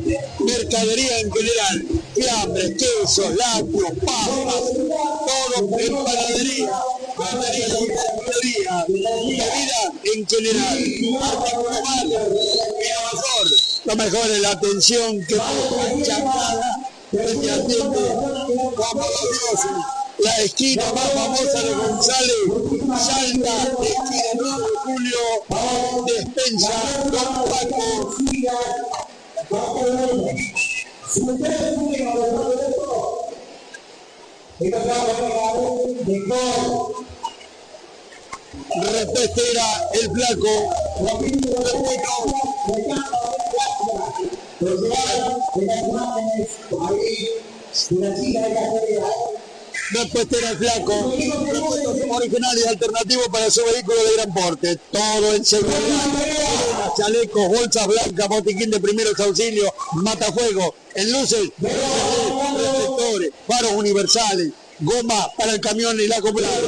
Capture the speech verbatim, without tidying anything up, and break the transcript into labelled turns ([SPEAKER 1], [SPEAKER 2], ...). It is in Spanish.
[SPEAKER 1] mercadería en general, fiambres, quesos, lácteos, papas, todo en panadería, panadería, panadería, bebida en general, artículos malos, lo mejor, lo mejor es la atención que Chancada que te atiende como los dioses. La esquina más famosa de González, Salta, esquina nueve de julio, despensa, Don Paco.
[SPEAKER 2] Si ustedes tienen a los de esto, esto se va a pegar de todo.
[SPEAKER 1] Repetera, el flaco,
[SPEAKER 2] los llevaron de las imágenes ahí, una chica de la
[SPEAKER 1] Repetera, el flaco, repuestos originales y alternativos para su vehículo de gran porte, todo en seguridad, chalecos, bolsas blancas, botiquín de primeros auxilios, matafuego, en luces, reflectores, faros universales, goma para el camión y la acumulada.